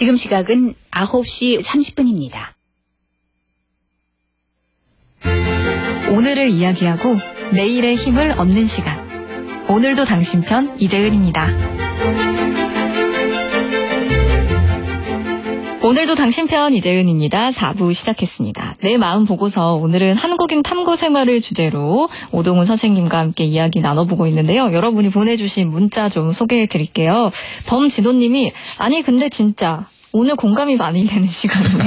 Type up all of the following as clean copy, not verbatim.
지금 시각은 9시 30분입니다. 오늘을 이야기하고 내일의 힘을 얻는 시간. 오늘도 당신 편 이재은입니다. 오늘도 당신 편 이재은입니다. 4부 시작했습니다. 내 마음 보고서 오늘은 한국인 탐구 생활을 주제로 오동훈 선생님과 함께 이야기 나눠보고 있는데요. 여러분이 보내주신 문자 좀 소개해드릴게요. 범진호님이 아니 근데 진짜 오늘 공감이 많이 되는 시간이네요.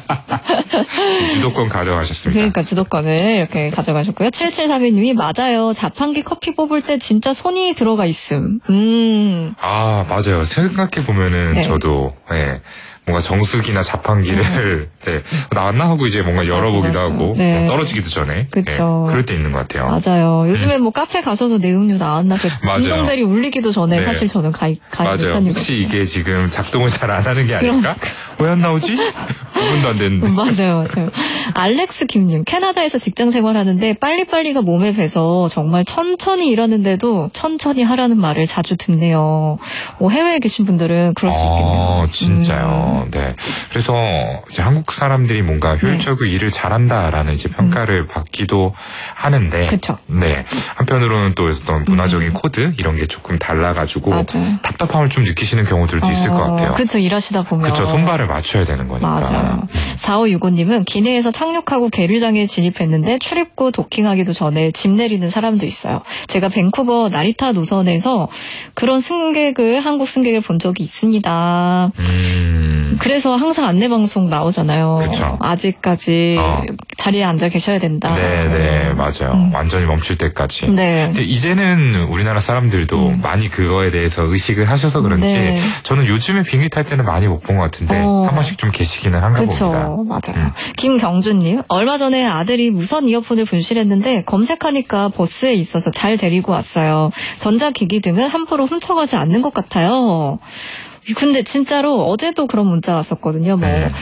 주도권 가져가셨습니다. 그러니까 주도권을 이렇게 가져가셨고요. 7732님이 맞아요. 자판기 커피 뽑을 때 진짜 손이 들어가 있음. 아, 맞아요. 생각해보면은 네. 저도, 뭔가 정수기나 자판기를, 나왔나 하고 이제 뭔가 열어보기도 하고, 네. 떨어지기도 전에. 그쵸. 그럴 때 있는 것 같아요. 맞아요. 요즘에 뭐 카페 가서도 내 음료 나왔나? 맞아요. 진동벨이 울리기도 전에 네. 사실 저는 가입 맞아요. 편이거든요. 혹시 이게 지금 작동을 잘 안 하는 게 아닐까? 왜 안 나오지? 5분도 안 됐는데. 맞아요. 알렉스 김님, 캐나다에서 직장 생활하는데 빨리빨리가 몸에 배서 정말 천천히 일하는데도 천천히 하라는 말을 자주 듣네요. 해외에 계신 분들은 그럴 수 있겠네요. 진짜요. 네. 그래서 이제 한국 사람들이 뭔가 효율적으로 일을 잘한다라는 이제 평가를 받기도 하는데. 그쵸. 네. 한편으로는 또 어떤 문화적인 코드 이런 게 조금 달라가지고 맞아요. 답답함을 좀 느끼시는 경우들도 있을 것 같아요. 그쵸. 일하시다 보면. 그쵸. 손발을 맞춰야 되는 거니까. 맞아요. 4565님은 기내에서 착륙하고 계류장에 진입했는데 출입구 도킹하기도 전에 짐 내리는 사람도 있어요. 제가 밴쿠버 나리타 노선에서 그런 한국 승객을 본 적이 있습니다. 그래서 항상 안내방송 나오잖아요. 그쵸. 아직까지 자리에 앉아 계셔야 된다. 네, 맞아요. 완전히 멈출 때까지. 네. 근데 이제는 우리나라 사람들도 많이 그거에 대해서 의식을 하셔서 그런지 네. 저는 요즘에 비행기 탈 때는 많이 못 본 것 같은데 한 번씩 좀 계시기는 한가 봅니다. 그렇죠. 맞아요. 김경준님, 얼마 전에 아들이 무선 이어폰을 분실했는데 검색하니까 버스에 있어서 잘 데리고 왔어요. 전자기기 등은 함부로 훔쳐가지 않는 것 같아요. 근데 진짜로 어제도 그런 문자 왔었거든요.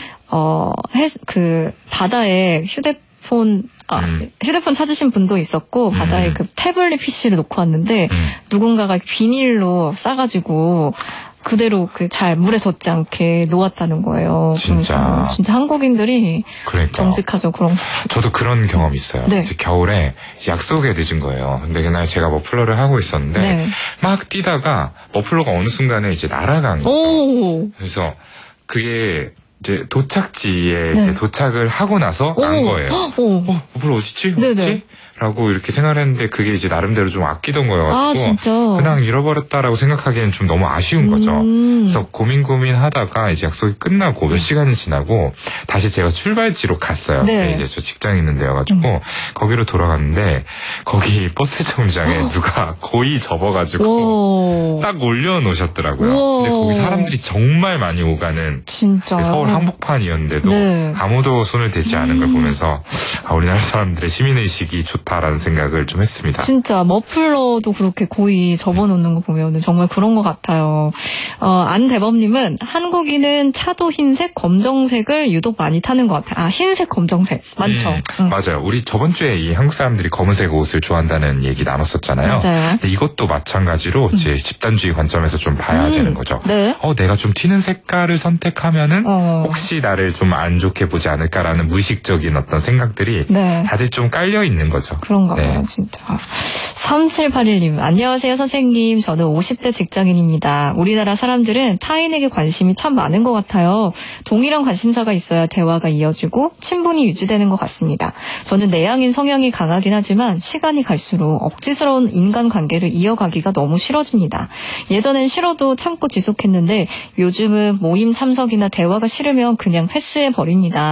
바다에 휴대폰 찾으신 분도 있었고, 바다에 그 태블릿 PC를 놓고 왔는데, 누군가가 비닐로 싸가지고, 그대로 잘 물에 젖지 않게 놓았다는 거예요. 진짜 한국인들이 그러니까요. 정직하죠. 그런 거. 저도 그런 경험이 있어요. 네. 이제 겨울에 약속에 늦은 거예요. 근데 그날 제가 머플러를 하고 있었는데 네. 막 뛰다가 머플러가 어느 순간에 이제 날아간 거예요. 오. 그래서 그게 이제 도착지에 네. 이제 도착을 하고 나서 안 거예요. 머플러 어딨지? 네네. 라고 이렇게 생각했는데 그게 이제 나름대로 좀 아끼던 거여가지고 진짜. 그냥 잃어버렸다라고 생각하기엔 좀 너무 아쉬운 거죠. 그래서 고민하다가 이제 약속이 끝나고 몇 시간이 지나고 다시 제가 출발지로 갔어요. 네. 이제 저 직장이 있는 데여가지고 거기로 돌아갔는데 거기 버스 정류장에 누가 고이 접어가지고 딱 올려놓으셨더라고요. 근데 거기 사람들이 정말 많이 오가는 진짜 서울 한복판이었는데도 네. 아무도 손을 대지 않은 걸 보면서 우리나라 사람들의 시민의식이 좋다라는 생각을 좀 했습니다. 진짜 머플러도 그렇게 고이 접어놓는 거 보면 정말 그런 것 같아요. 안대범님은 한국인은 차도 흰색, 검정색을 유독 많이 타는 것 같아요. 흰색, 검정색 많죠. 맞아요. 우리 저번 주에 이 한국 사람들이 검은색 옷을 좋아한다는 얘기 나눴었잖아요. 맞아요. 근데 이것도 마찬가지로 제 집단주의 관점에서 좀 봐야 되는 거죠. 네. 내가 좀 튀는 색깔을 선택하면은 혹시 나를 좀 안 좋게 보지 않을까라는 무의식적인 어떤 생각들이 네. 다들 좀 깔려 있는 거죠. 그런가 봐요, 진짜. 3781님, 안녕하세요, 선생님. 저는 50대 직장인입니다. 우리나라 사람들은 타인에게 관심이 참 많은 것 같아요. 동일한 관심사가 있어야 대화가 이어지고 친분이 유지되는 것 같습니다. 저는 내향인 성향이 강하긴 하지만 시간이 갈수록 억지스러운 인간관계를 이어가기가 너무 싫어집니다. 예전엔 싫어도 참고 지속했는데 요즘은 모임 참석이나 대화가 싫으면 그냥 패스해버립니다.